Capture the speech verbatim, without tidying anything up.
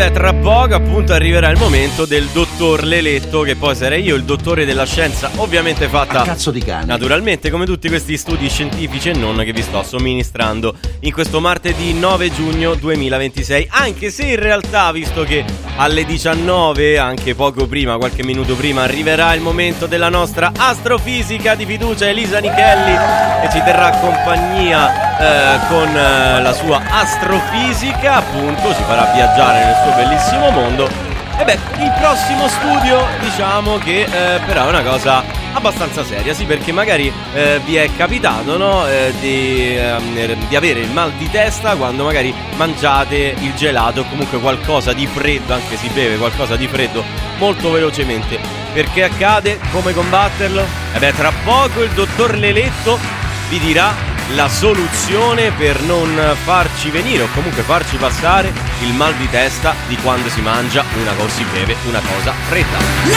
beh, tra poco appunto arriverà il momento del dottor Leletto, che poi sarei io il dottore della scienza, ovviamente fatta a cazzo di cane, naturalmente, come tutti questi studi scientifici e non che vi sto somministrando in questo martedì nove giugno duemilaventisei. Anche se in realtà, visto che alle diciannove, anche poco prima, qualche minuto prima, arriverà il momento della nostra astrofisica di fiducia, Elisa Nichelli, che ci terrà compagnia eh, con eh, la sua astrofisica, appunto ci farà viaggiare nel suo bellissimo mondo. E beh, il prossimo studio, diciamo che eh, però è una cosa abbastanza seria, sì, perché magari eh, vi è capitato, no, eh, di, eh, di avere il mal di testa quando magari mangiate il gelato o comunque qualcosa di freddo, anche si beve qualcosa di freddo molto velocemente. Perché accade? Come combatterlo? E beh, tra poco il dottor Leletto vi dirà la soluzione per non farci venire o comunque farci passare il mal di testa di quando si mangia una cosa, si beve una cosa fredda.